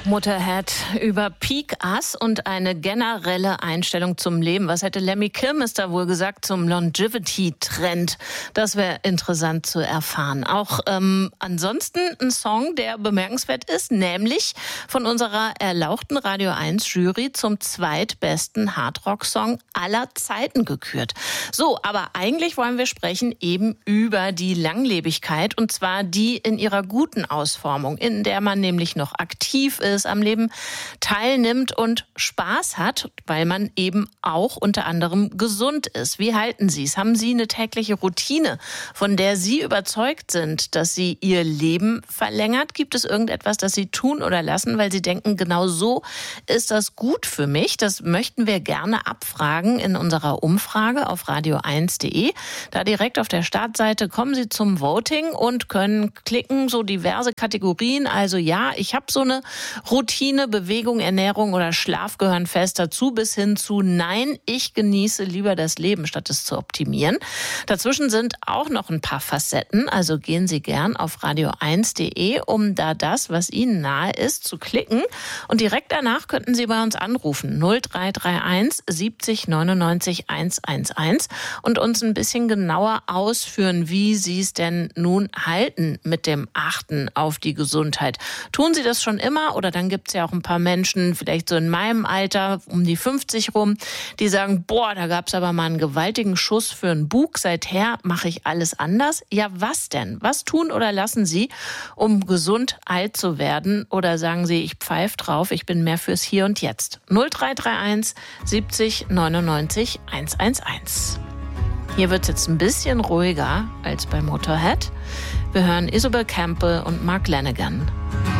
Motorhead über Peak Us und eine generelle Einstellung zum Leben. Was hätte Lemmy Kilmister wohl gesagt zum Longevity-Trend? Das wäre interessant zu erfahren. Auch ansonsten ein Song, der bemerkenswert ist, nämlich von unserer erlauchten Radio 1 Jury zum zweitbesten Hardrock-Song aller Zeiten gekürt. So, aber eigentlich wollen wir sprechen eben über die Langlebigkeit, und zwar die in ihrer guten Ausformung, in der man nämlich noch aktiv ist, am Leben teilnimmt und Spaß hat, weil man eben auch unter anderem gesund ist. Wie halten Sie es? Haben Sie eine tägliche Routine, von der Sie überzeugt sind, dass sie Ihr Leben verlängert? Gibt es irgendetwas, das Sie tun oder lassen, weil Sie denken, genau so ist das gut für mich? Das möchten wir gerne abfragen in unserer Umfrage auf radio1.de. Da direkt auf der Startseite kommen Sie zum Voting und können klicken, so diverse Kategorien. Also ja, ich habe so eine Routine, Bewegung, Ernährung oder Schlaf gehören fest dazu, bis hin zu nein, ich genieße lieber das Leben, statt es zu optimieren. Dazwischen sind auch noch ein paar Facetten, also gehen Sie gern auf radio1.de, um da das, was Ihnen nahe ist, zu klicken. Und direkt danach könnten Sie bei uns anrufen, 0331 70 99 111, und uns ein bisschen genauer ausführen, wie Sie es denn nun halten mit dem Achten auf die Gesundheit. Tun Sie das schon immer, oder dann gibt es ja auch ein paar Menschen, vielleicht so in meinem Alter, um die 50 rum, die sagen, boah, da gab es aber mal einen gewaltigen Schuss für einen Bug, seither mache ich alles anders. Ja, was denn? Was tun oder lassen Sie, um gesund alt zu werden? Oder sagen Sie, ich pfeife drauf, ich bin mehr fürs Hier und Jetzt? 0331 70 99 111. Hier wird es jetzt ein bisschen ruhiger als bei Motorhead. Wir hören Isobel Campbell und Mark Lanegan.